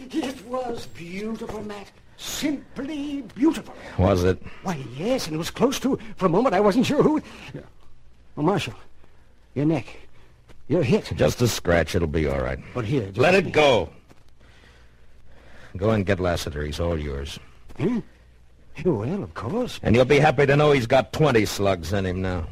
It was beautiful, Matt. Simply beautiful. Was it? Why, yes, and it was close to. For a moment, I wasn't sure who... Oh, Marshal, your neck. You're hit. Just a scratch. It'll be all right. But here, just let it go. Go and get Lassiter. He's all yours. Hmm? Well, of course. And you'll be happy to know he's got 20 slugs in him now.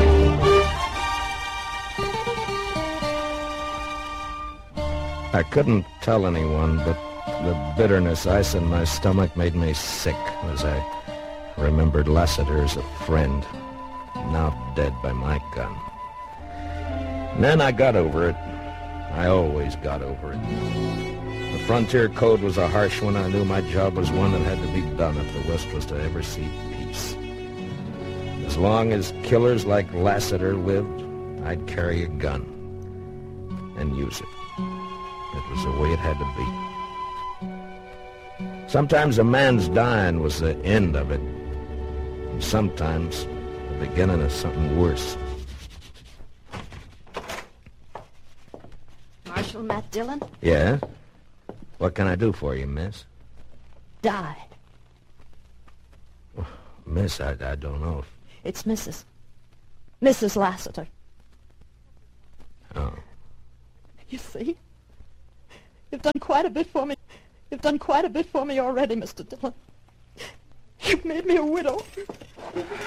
I couldn't tell anyone, but the bitterness ice in my stomach made me sick as I remembered Lassiter as a friend, now dead by my gun. And then I got over it. I always got over it. The frontier code was a harsh one. I knew my job was one that had to be done if the West was to ever see peace. As long as killers like Lassiter lived, I'd carry a gun and use it. It was the way it had to be. Sometimes a man's dying was the end of it, and sometimes the beginning of something worse. Marshal Matt Dillon? Yeah? What can I do for you, miss? Died. Well, miss, I don't know. It's Mrs. Lassiter. Oh. You see? You've done quite a bit for me. You've done quite a bit for me already, Mr. Dillon. You've made me a widow.